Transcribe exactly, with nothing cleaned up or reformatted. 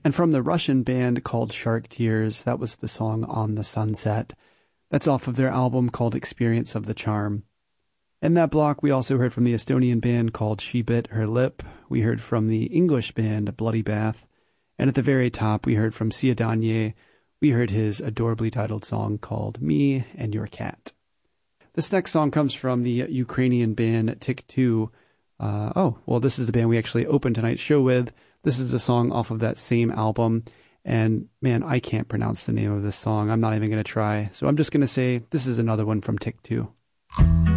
And from the Russian band called Shark Tears, that was the song On the Sunset. That's off of their album called Experience of the Charm. In that block, we also heard from the Estonian band called She Bit Her Lip. We heard from the English band Bloody Bath. And at the very top, we heard from Sia Danier. We heard his adorably titled song called Me and Your Cat. This next song comes from the Ukrainian band Tik two. Uh, oh, well, this is the band we actually opened tonight's show with. This is a song off of that same album. And man, I can't pronounce the name of this song. I'm not even going to try. So I'm just going to say this is another one from Tik two.